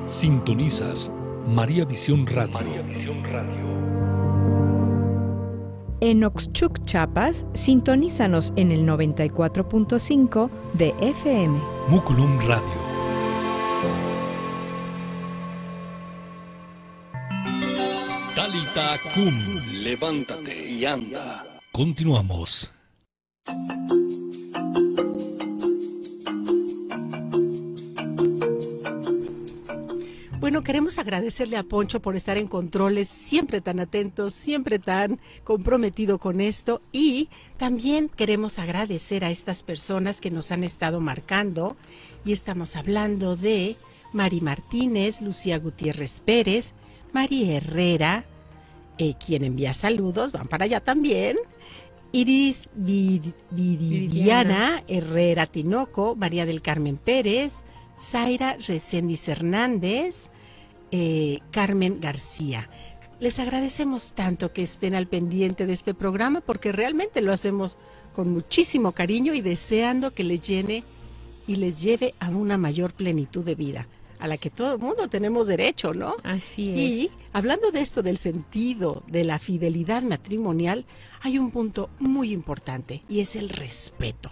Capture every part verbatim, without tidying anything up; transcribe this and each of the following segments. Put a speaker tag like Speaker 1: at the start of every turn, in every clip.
Speaker 1: Sintonizas María Visión Radio. María Visión Radio.
Speaker 2: En Oxchuc, Chiapas, sintonízanos en el noventa y cuatro punto cinco de F M.
Speaker 1: Muculum Radio. Talita Cum, levántate y anda. Continuamos.
Speaker 3: Bueno, queremos agradecerle a Poncho por estar en controles, siempre tan atento, siempre tan comprometido con esto, y también queremos agradecer a estas personas que nos han estado marcando, y estamos hablando de Mari Martínez, Lucía Gutiérrez Pérez, Mari Herrera, eh, quien envía saludos, van para allá también, Iris Vir- Viridiana Herrera Tinoco, María del Carmen Pérez, Zaira Reséndiz Hernández, eh, Carmen García. Les agradecemos tanto que estén al pendiente de este programa porque realmente lo hacemos con muchísimo cariño y deseando que les llene y les lleve a una mayor plenitud de vida, a la que todo el mundo tenemos derecho, ¿no?
Speaker 4: Así es.
Speaker 3: Y hablando de esto del sentido de la fidelidad matrimonial, hay un punto muy importante y es el respeto.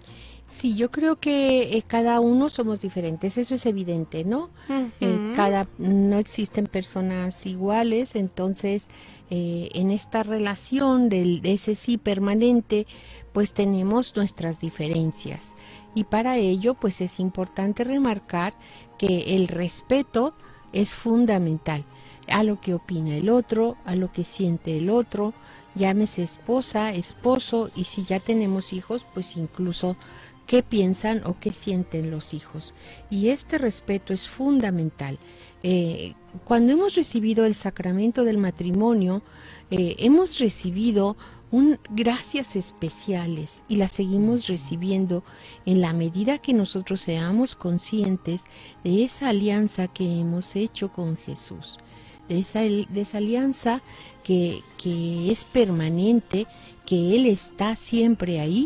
Speaker 4: Sí, yo creo que eh, cada uno somos diferentes, eso es evidente, ¿no?
Speaker 3: Uh-huh.
Speaker 4: Eh, cada no existen personas iguales, entonces eh, en esta relación del, de ese sí permanente, pues tenemos nuestras diferencias y para ello, pues es importante remarcar que el respeto es fundamental a lo que opina el otro, a lo que siente el otro, llámese esposa, esposo y si ya tenemos hijos, pues incluso qué piensan o qué sienten los hijos. Y este respeto es fundamental. Eh, cuando hemos recibido el sacramento del matrimonio, eh, hemos recibido un, gracias especiales y las seguimos recibiendo en la medida que nosotros seamos conscientes de esa alianza que hemos hecho con Jesús, de esa, de esa alianza que, que es permanente, que Él está siempre ahí,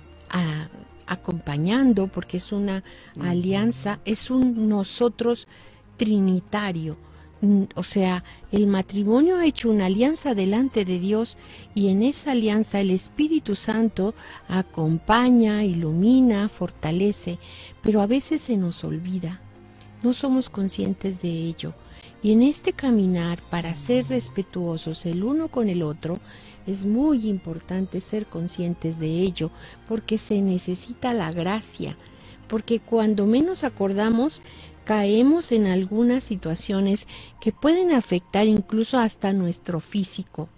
Speaker 4: a, acompañando, porque es una alianza, es un nosotros trinitario, o sea, el matrimonio ha hecho una alianza delante de Dios y en esa alianza el Espíritu Santo acompaña, ilumina, fortalece, pero a veces se nos olvida, no somos conscientes de ello y en este caminar para ser respetuosos el uno con el otro, es muy importante ser conscientes de ello, porque se necesita la gracia, porque cuando menos acordamos, caemos en algunas situaciones que pueden afectar incluso hasta nuestro físico,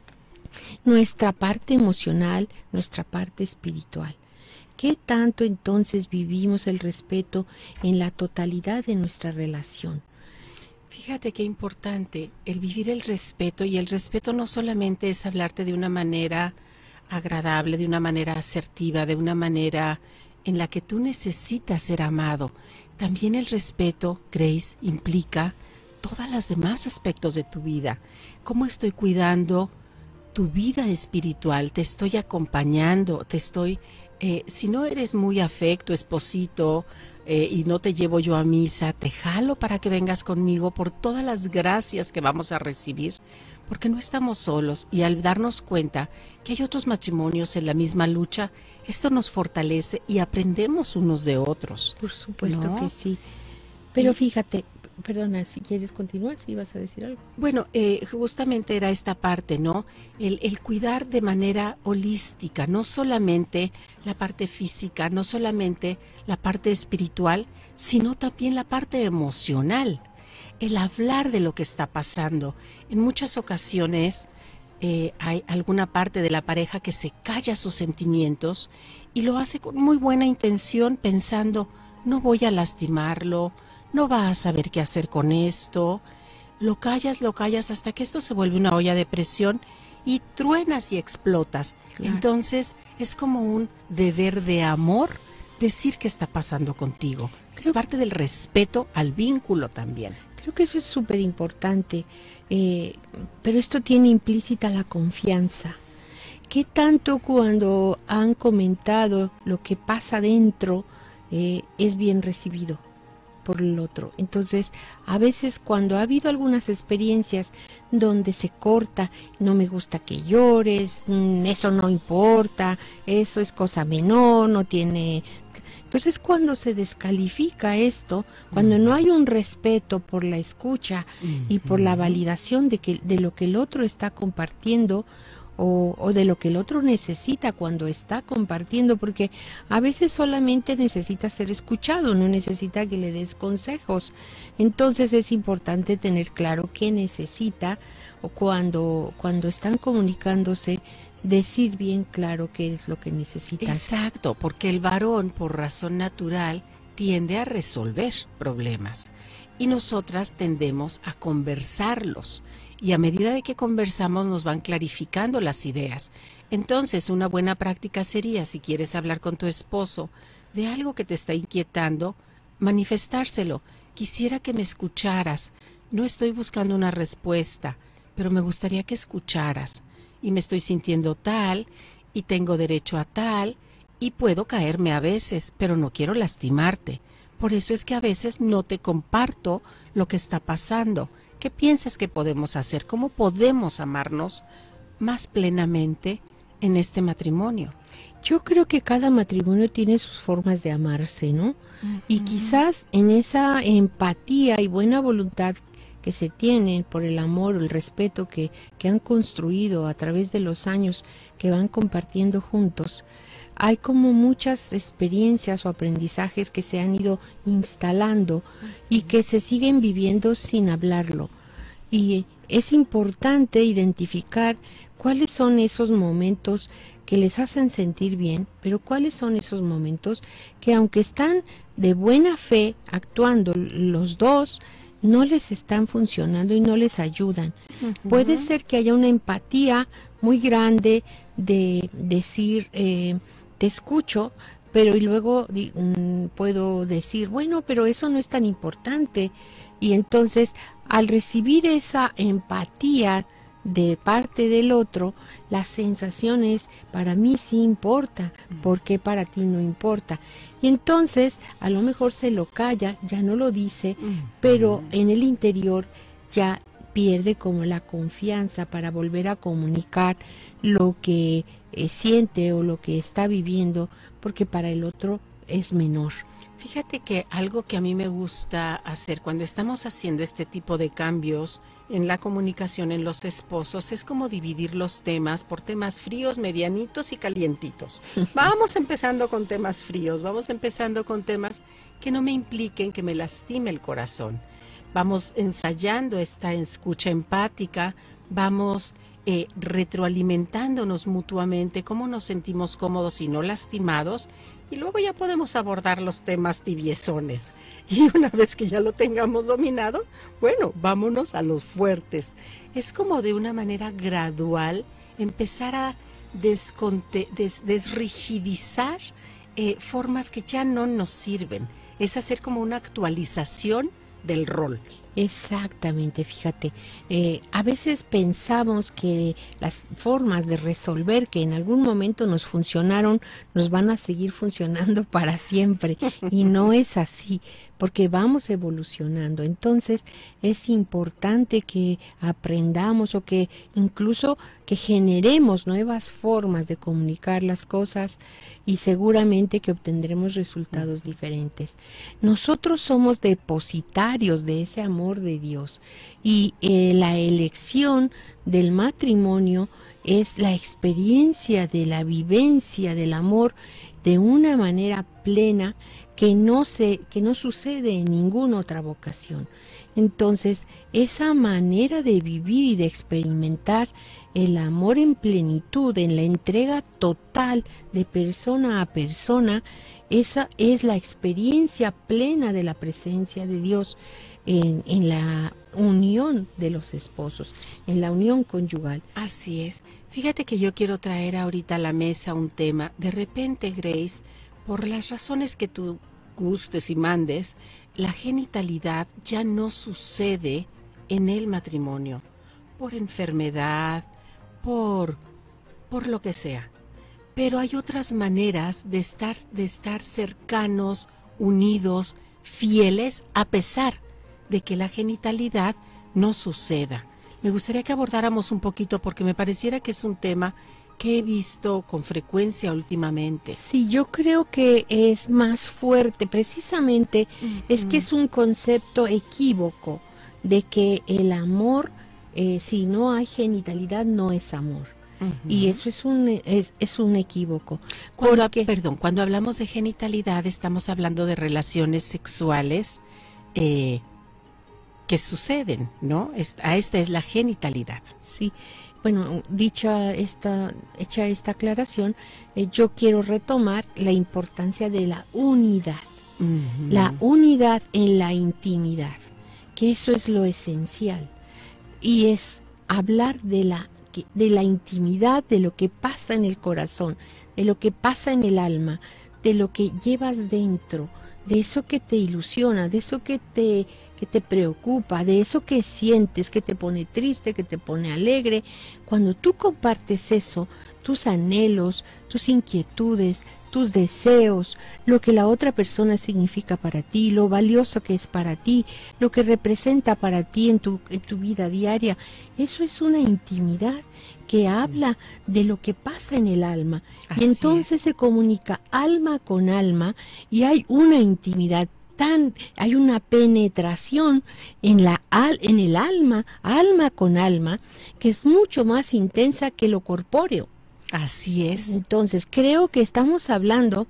Speaker 4: nuestra parte emocional, nuestra parte espiritual. ¿Qué tanto entonces vivimos el respeto en la totalidad de nuestra relación?
Speaker 3: Fíjate qué importante el vivir el respeto, y el respeto no solamente es hablarte de una manera agradable, de una manera asertiva, de una manera en la que tú necesitas ser amado. También el respeto, Grace, implica todos los demás aspectos de tu vida. ¿Cómo estoy cuidando tu vida espiritual? Te estoy acompañando, te estoy... Eh, si no eres muy afecto, esposito, eh, y no te llevo yo a misa, te jalo para que vengas conmigo por todas las gracias que vamos a recibir, porque no estamos solos, y al darnos cuenta que hay otros matrimonios en la misma lucha, esto nos fortalece y aprendemos unos de otros.
Speaker 4: Por supuesto, ¿no? Que sí. Pero
Speaker 3: y,
Speaker 4: fíjate, perdona, si quieres continuar, si ibas a decir algo.
Speaker 3: Bueno, eh, justamente era esta parte, ¿no? El, el cuidar de manera holística, no solamente la parte física, no solamente la parte espiritual, sino también la parte emocional. El hablar de lo que está pasando. En muchas ocasiones eh, hay alguna parte de la pareja que se calla sus sentimientos y lo hace con muy buena intención, pensando, no voy a lastimarlo, no va a saber qué hacer con esto. Lo callas, lo callas hasta que esto se vuelve una olla de presión y truenas y explotas. Claro. Entonces es como un deber de amor decir qué está pasando contigo. Creo es parte del respeto al vínculo también.
Speaker 4: Creo que eso es súper importante, eh, pero esto tiene implícita la confianza. ¿Qué tanto cuando han comentado lo que pasa dentro eh, es bien recibido? por el otro. Entonces, a veces cuando ha habido algunas experiencias donde se corta, no me gusta que llores, eso no importa, eso es cosa menor, no tiene... Entonces, cuando se descalifica esto, cuando no hay un respeto por la escucha y por la validación de que de lo que el otro está compartiendo, O, o de lo que el otro necesita cuando está compartiendo, porque a veces solamente necesita ser escuchado, no necesita que le des consejos. Entonces es importante tener claro qué necesita, o cuando, cuando están comunicándose, decir bien claro qué es lo que necesitan.
Speaker 3: Exacto, porque el varón, por razón natural, tiende a resolver problemas y nosotras tendemos a conversarlos. Y a medida de que conversamos nos van clarificando las ideas. Entonces, una buena práctica sería, si quieres hablar con tu esposo de algo que te está inquietando, manifestárselo. Quisiera que me escucharas. No estoy buscando una respuesta, pero me gustaría que escucharas. Y me estoy sintiendo tal, y tengo derecho a tal, y puedo caerme a veces, pero no quiero lastimarte. Por eso es que a veces no te comparto lo que está pasando. ¿Qué piensas que podemos hacer? ¿Cómo podemos amarnos más plenamente en este matrimonio?
Speaker 4: Yo creo que cada matrimonio tiene sus formas de amarse, ¿no? Uh-huh. Y quizás en esa empatía y buena voluntad que se tienen por el amor o el respeto que, que han construido a través de los años que van compartiendo juntos, hay como muchas experiencias o aprendizajes que se han ido instalando y que se siguen viviendo sin hablarlo. Y es importante identificar cuáles son esos momentos que les hacen sentir bien, pero cuáles son esos momentos que, aunque están de buena fe actuando los dos, no les están funcionando y no les ayudan. Uh-huh. Puede ser que haya una empatía muy grande de decir... Eh, te escucho, pero y luego mm, puedo decir, bueno, pero eso no es tan importante. Y entonces, al recibir esa empatía de parte del otro, la sensación es, para mí sí importa, ¿por qué para ti no importa? Y entonces, a lo mejor se lo calla, ya no lo dice, pero en el interior ya pierde como la confianza para volver a comunicar lo que eh, siente o lo que está viviendo, porque para el otro es menor.
Speaker 3: Fíjate que algo que a mí me gusta hacer cuando estamos haciendo este tipo de cambios en la comunicación en los esposos es como dividir los temas por temas fríos, medianitos y calientitos. Vamos empezando con temas fríos, vamos empezando con temas que no me impliquen, que me lastime el corazón. Vamos ensayando esta escucha empática, vamos eh, retroalimentándonos mutuamente, cómo nos sentimos cómodos y no lastimados, y luego ya podemos abordar los temas tibiezones. Y una vez que ya lo tengamos dominado, bueno, vámonos a los fuertes. Es como de una manera gradual empezar a desconte, des, desrigidizar eh, formas que ya no nos sirven. Es hacer como una actualización del rol.
Speaker 4: Exactamente, fíjate, eh, a veces pensamos que las formas de resolver que en algún momento nos funcionaron, nos van a seguir funcionando para siempre, y no es así, porque vamos evolucionando. Entonces es importante que aprendamos o que incluso que generemos nuevas formas de comunicar las cosas, y seguramente que obtendremos resultados diferentes. Nosotros somos depositarios de ese amor de Dios, y eh, la elección del matrimonio es la experiencia de la vivencia del amor de una manera plena que no se, que no sucede en ninguna otra vocación. Entonces, esa manera de vivir y de experimentar el amor en plenitud, en la entrega total de persona a persona, esa es la experiencia plena de la presencia de Dios en, en la unión de los esposos, en la unión conyugal.
Speaker 3: Así es. Fíjate que yo quiero traer ahorita a la mesa un tema. De repente, Grace, por las razones que tú gustes y mandes, la genitalidad ya no sucede en el matrimonio, por enfermedad, por, por lo que sea. Pero hay otras maneras de estar, de estar cercanos, unidos fieles a pesar de que la genitalidad no suceda. Me gustaría que abordáramos un poquito porque me pareciera que es un tema que he visto con frecuencia últimamente.
Speaker 4: Sí, yo creo que es más fuerte, precisamente, uh-huh. es que es un concepto equívoco de que el amor, eh, si no hay genitalidad, no es amor. Uh-huh. Y eso es un es, es un equívoco.
Speaker 3: Cuando, porque, perdón, cuando hablamos de genitalidad estamos hablando de relaciones sexuales eh, que suceden, ¿no? Esta, esta es la genitalidad.
Speaker 4: Sí. Bueno, dicha esta, hecha esta aclaración, eh, yo quiero retomar la importancia de la unidad, uh-huh. la unidad en la intimidad, que eso es lo esencial, y es hablar de la, de la intimidad, de lo que pasa en el corazón, de lo que pasa en el alma, de lo que llevas dentro, de eso que te ilusiona, de eso que te, que te preocupa, de eso que sientes, que te pone triste, que te pone alegre. Cuando tú compartes eso, tus anhelos, tus inquietudes, tus deseos, lo que la otra persona significa para ti, lo valioso que es para ti, lo que representa para ti en tu, en tu vida diaria, eso es una intimidad que habla de lo que pasa en el alma. Así y entonces es. Se comunica alma con alma y hay una intimidad tan, hay una penetración en la al, en el alma, alma con alma, que es mucho más intensa que lo corpóreo.
Speaker 3: Así es.
Speaker 4: Entonces, creo que estamos hablando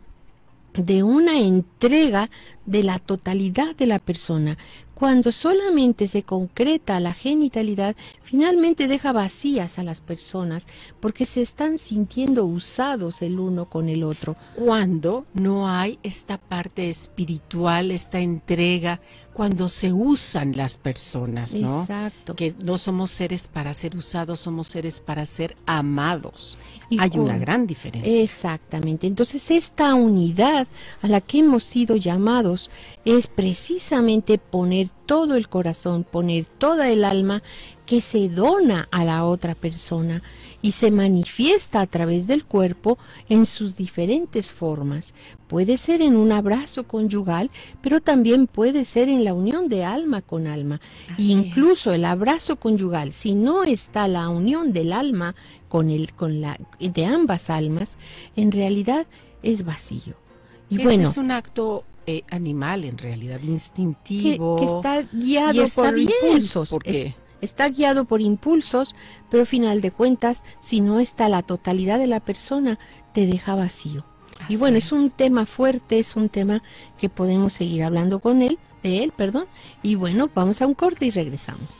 Speaker 4: de una entrega de la totalidad de la persona. Cuando solamente se concreta la genitalidad, finalmente deja vacías a las personas porque se están sintiendo usados el uno con el otro.
Speaker 3: Cuando no hay esta parte espiritual, esta entrega, cuando se usan las personas, ¿no?
Speaker 4: Exacto.
Speaker 3: Que no somos seres para ser usados, somos seres para ser amados.
Speaker 4: Y
Speaker 3: hay
Speaker 4: con...
Speaker 3: una gran diferencia.
Speaker 4: Exactamente. Entonces, esta unidad a la que hemos sido llamados es precisamente poner todo el corazón, poner toda el alma que se dona a la otra persona y se manifiesta a través del cuerpo en sus diferentes formas. Puede ser en un abrazo conyugal, pero también puede ser en la unión de alma con alma. Así incluso es. El abrazo conyugal, si no está la unión del alma con el, con la de ambas almas, en realidad es vacío.
Speaker 3: Y bueno, es un acto eh, animal en realidad, instintivo.
Speaker 4: Que, que está guiado está por bien, impulsos.
Speaker 3: ¿Por qué?
Speaker 4: Es, está guiado por impulsos, pero al final de cuentas, si no está la totalidad de la persona, te deja vacío. Así y bueno, es. es un tema fuerte, es un tema que podemos seguir hablando con él, de él, perdón. Y bueno, vamos a un corte y regresamos.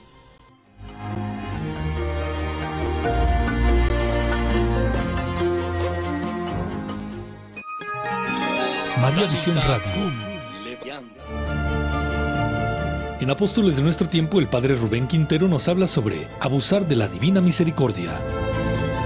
Speaker 1: María Visión Radio. En Apóstoles de nuestro tiempo, el padre Rubén Quintero nos habla sobre abusar de la divina misericordia.